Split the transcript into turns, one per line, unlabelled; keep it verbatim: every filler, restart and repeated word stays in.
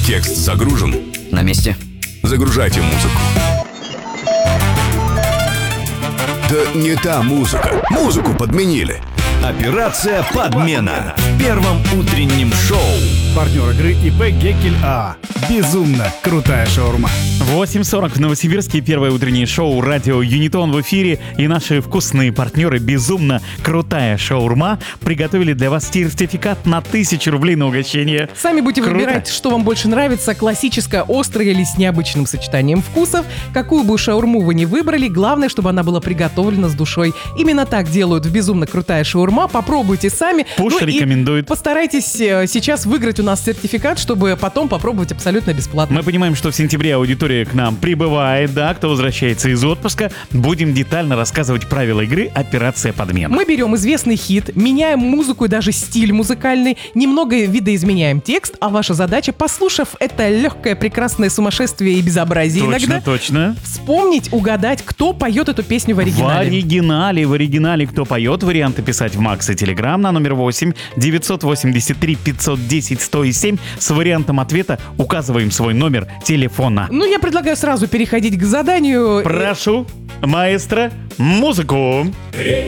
Текст загружен.
На месте.
Загружайте музыку. Да не та музыка. Музыку подменили.
Операция «Подмена» в первом утреннем шоу.
Партнер игры ИП Геккель АА. Безумно крутая шаурма.
восемь сорок в Новосибирске. Первое утреннее шоу «Радио Юнитон» в эфире. И наши вкусные партнеры «Безумно крутая шаурма» приготовили для вас сертификат на тысячу рублей на угощение.
Сами будете
Круто.
выбирать, что вам больше нравится, классическая, острая или с необычным сочетанием вкусов. Какую бы шаурму вы ни выбрали, главное, чтобы она была приготовлена с душой. Именно так делают в «Безумно крутая шаурма». Попробуйте сами.
Пуш
Ну и
рекомендует.
Постарайтесь э, сейчас выиграть у нас сертификат, чтобы потом попробовать абсолютно бесплатно.
Мы понимаем, что в сентябре аудитория к нам прибывает, да, кто возвращается из отпуска. Будем детально рассказывать правила игры «Операция Подмена».
Мы берем известный хит, меняем музыку и даже стиль музыкальный, немного видоизменяем текст, а ваша задача, послушав это легкое, прекрасное сумасшествие и безобразие
Точно,
иногда,
точно.
вспомнить, угадать, кто поет эту песню в
В
оригинале.
оригинале, в оригинале кто поет, варианты писать в Макс и Телеграм на номер восемь девятьсот восемьдесят три пятьсот десять сто семь. С вариантом ответа указываем свой номер телефона.
Ну, я предлагаю сразу переходить к заданию.
Прошу, маэстро, музыку.